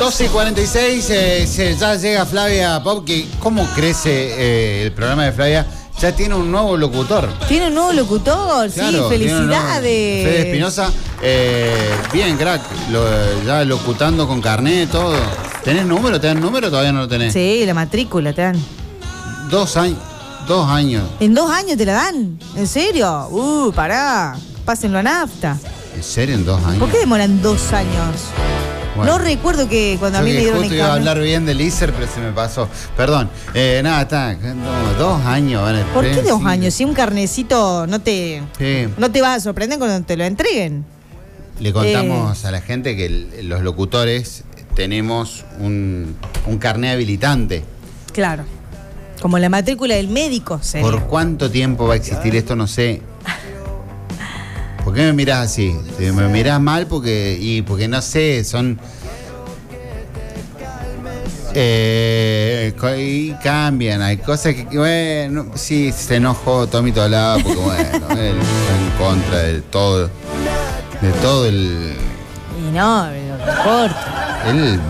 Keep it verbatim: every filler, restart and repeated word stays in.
doce y cuarenta y seis, eh, se, ya llega Flavia Pop, que cómo crece eh, el programa de Flavia. Ya tiene un nuevo locutor. Tiene un nuevo locutor, Claro, sí, tiene un nuevo- felicidades. Fede Espinosa, eh, bien, crack, lo- ya locutando con carnet, todo. ¿Tenés número? ¿Te dan número o todavía no lo tenés? Sí, la matrícula te dan. Dos años, dos años. ¿En dos años te la dan? ¿En serio? Uh, pará. Pásenlo a nafta. ¿En serio en dos años? ¿Por qué demoran dos años? Bueno. No recuerdo que cuando a Yo mí que me dieron justo el iba a carnet. hablar bien del I S E R, pero se me pasó. Perdón. Eh, nada, está. no, dos años van a ¿Por qué esperar, dos sí. años? Si un carnecito no te, Sí. no te va a sorprender cuando te lo entreguen. Le contamos a la gente que el- los locutores tenemos un, un carnet habilitante. Claro. Como la matrícula del médico. sería. ¿Por cuánto tiempo va a existir esto? No sé. ¿Por qué me mirás así? Te- Me mirás mal porque. Y porque no sé, son. Eh, co- y cambian, hay cosas que. Bueno, sí, se enojó Tommy Tolaba porque, bueno, él está en contra de todo. De todo el. Y no, pero no importa. Él